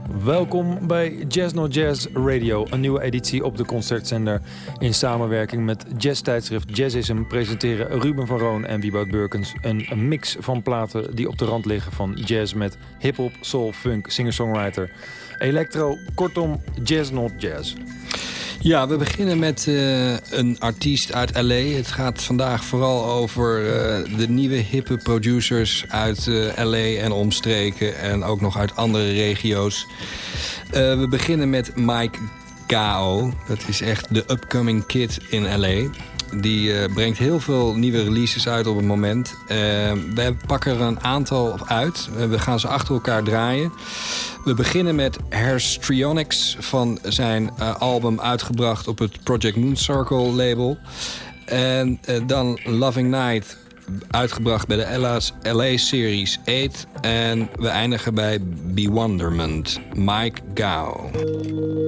Welkom bij Jazz Not Jazz Radio, een nieuwe editie op de Concertzender. In samenwerking met jazztijdschrift Jazzism presenteren Ruben van Roon en Wieboud Beukens een mix van platen die op de rand liggen van jazz met hip-hop, soul, funk, singer-songwriter, electro, kortom Jazz Not Jazz. Ja, we beginnen met een artiest uit L.A. Het gaat vandaag vooral over de nieuwe hippe producers uit L.A. en omstreken. En ook nog uit andere regio's. We beginnen met Mike Gao. Dat is echt de upcoming kid in L.A. Die brengt heel veel nieuwe releases uit op het moment. We pakken er een aantal uit. We gaan ze achter elkaar draaien. We beginnen met Herstrionics van zijn album uitgebracht op het Project Moon Circle label. En dan Loving Night uitgebracht bij de LA Series 8. En we eindigen bij Bewonderment, Mike Gao.